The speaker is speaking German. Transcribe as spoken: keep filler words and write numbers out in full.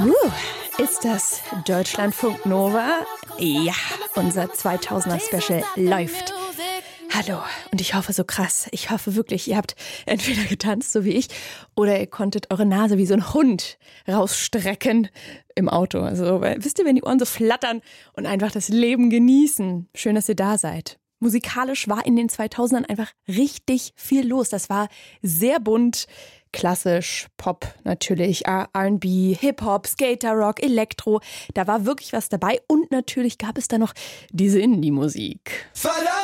Uh, ist das Deutschlandfunk Nova? Ja, unser zweitausender-Special läuft. Hallo, und ich hoffe so krass, ich hoffe wirklich, ihr habt entweder getanzt, so wie ich, oder ihr konntet eure Nase wie so ein Hund rausstrecken im Auto. Also, wisst ihr, wenn die Ohren so flattern und einfach das Leben genießen. Schön, dass ihr da seid. Musikalisch war in den zweitausendern einfach richtig viel los. Das war sehr bunt, klassisch, Pop natürlich, R und B, Hip-Hop, Skaterrock, Elektro. Da war wirklich was dabei und natürlich gab es da noch diese Indie-Musik.